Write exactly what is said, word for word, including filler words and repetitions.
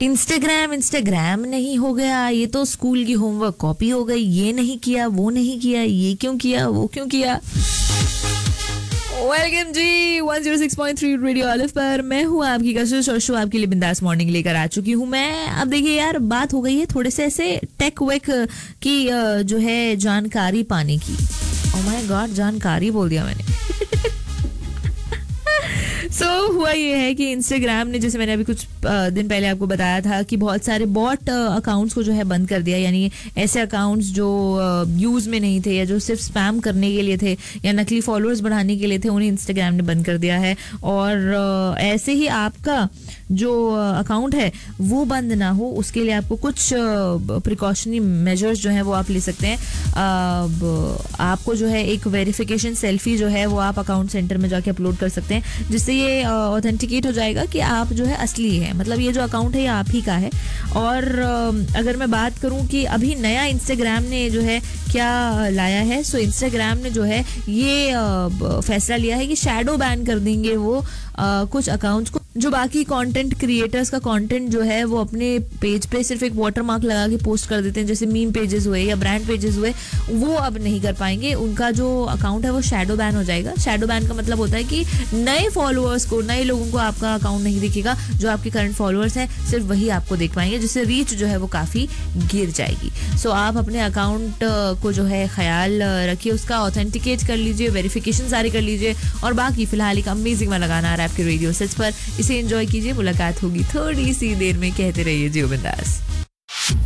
Instagram Instagram नहीं हो गया, ये तो स्कूल की होमवर्क कॉपी हो गई, ये नहीं किया वो नहीं किया, ये क्यों किया वो क्यों किया। वेलकम जी one zero six point three radio अलिफ पर मैं हूँ आपकी कशिश और शो आपके लिए बिंदास मॉर्निंग लेकर आ चुकी हूँ मैं। अब देखिए यार, बात हो गई है थोड़े से ऐसे टेक वेक की जो है जानकारी पाने की। ओह माय गॉड, जानकारी बोल दिया मैंने। सो so, हुआ ये है कि इंस्टाग्राम ने, जैसे मैंने अभी कुछ दिन पहले आपको बताया था कि बहुत सारे बॉट अकाउंट्स को जो है बंद कर दिया, यानी ऐसे अकाउंट्स जो यूज़ में नहीं थे या जो सिर्फ स्पैम करने के लिए थे या नकली फॉलोअर्स बढ़ाने के लिए थे, उन्हें इंस्टाग्राम ने बंद कर दिया है। और ऐसे ही आपका जो अकाउंट है वो बंद ना हो, उसके लिए आपको कुछ प्रिकॉशनरी मेजर्स जो है वो आप ले सकते हैं। आपको जो है एक वेरिफिकेशन सेल्फी जो है वो आप अकाउंट सेंटर में जाके अपलोड कर सकते हैं, जिससे ये ऑथेंटिकेट हो जाएगा कि आप जो है असली है, मतलब ये जो अकाउंट है ये आप ही का है। और अगर मैं बात करूं कि अभी नया इंस्टाग्राम ने जो है क्या लाया है, सो इंस्टाग्राम ने जो है ये फैसला लिया है कि शैडो बैन कर देंगे वो आ, कुछ अकाउंट्स को जो बाकी कंटेंट क्रिएटर्स का कंटेंट जो है वो अपने पेज पे सिर्फ एक वाटर मार्क लगा के पोस्ट कर देते हैं, जैसे मीम पेजेस हुए या ब्रांड पेजेस हुए, वो अब नहीं कर पाएंगे। उनका जो अकाउंट है वो शैडो बैन हो जाएगा। शैडो बैन का मतलब होता है कि नए फॉलोअर्स को, नए लोगों को आपका अकाउंट नहीं दिखेगा, जो आपके करंट फॉलोअर्स हैं सिर्फ वही आपको देख पाएंगे, जिससे रीच जो है वो काफ़ी गिर जाएगी। सो so, आप अपने अकाउंट को जो है ख्याल रखिए, उसका ऑथेंटिकेट कर लीजिए, वेरिफिकेशन सारे कर लीजिए, और बाकी फिलहाल एक अमेजिंग वाला गाना आ रहा है आपके रेडियो सेट्स पर, इसे एंजॉय कीजिए। मुलाकात होगी थोड़ी सी देर में, कहते रहिए जियो बिंदास।